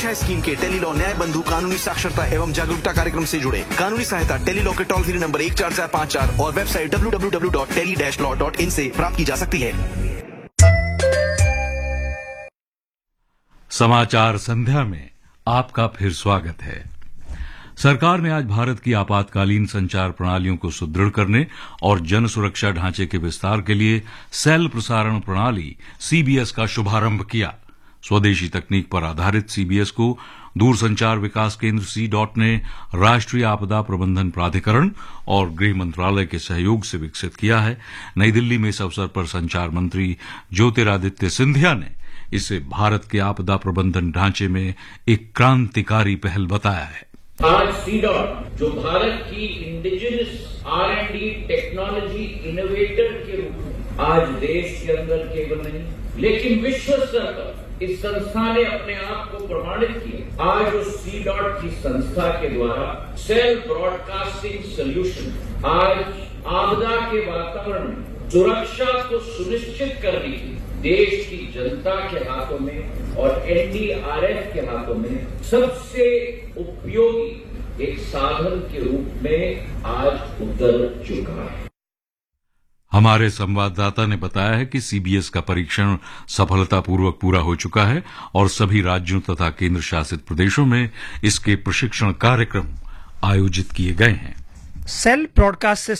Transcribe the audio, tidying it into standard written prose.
Scheme के Tele-Law न्याय बंधु कानूनी साक्षरता एवं जागरूकता कार्यक्रम से जुड़े। कानूनी सहायता टेलीलॉ के टोल फ्री नंबर 14454 और वेबसाइट www.tele-law.in से प्राप्त की जा सकती है। समाचार संध्या में आपका फिर स्वागत है। सरकार ने आज भारत की आपातकालीन संचार प्रणालियों को सुदृढ़ करने और जन सुरक्षा ढांचे के विस्तार के लिए सेल प्रसारण प्रणाली सीबीएस का शुभारंभ किया। स्वदेशी तकनीक पर आधारित सीबीएस को दूरसंचार विकास केंद्र सी.डॉट ने राष्ट्रीय आपदा प्रबंधन प्राधिकरण और गृह मंत्रालय के सहयोग से विकसित किया है। नई दिल्ली में इस अवसर पर संचार मंत्री ज्योतिरादित्य सिंधिया ने इसे भारत के आपदा प्रबंधन ढांचे में एक क्रांतिकारी पहल बताया है। आज सी.डॉट जो भारत की इंडिजिनस R&D टेक्नोलॉजी इनोवेटर के रूप में आज देश के अंदर केवल नहीं लेकिन विश्व स्तर पर इस संस्था ने अपने आप को प्रमाणित किया। आज उस सी.डॉट की संस्था के द्वारा सेल ब्रॉडकास्टिंग सॉल्यूशन आज आपदा के वातावरण में सुरक्षा को सुनिश्चित करने की देश की जनता के हाथों में और एनडीआरएफ के हाथों में सबसे उपयोगी एक साधन के रूप में आज उतर चुका है। हमारे संवाददाता ने बताया है कि सीबीएस का परीक्षण सफलतापूर्वक पूरा हो चुका है और सभी राज्यों तथा केंद्र शासित प्रदेशों में इसके प्रशिक्षण कार्यक्रम आयोजित किए गए हैं। Cell broadcast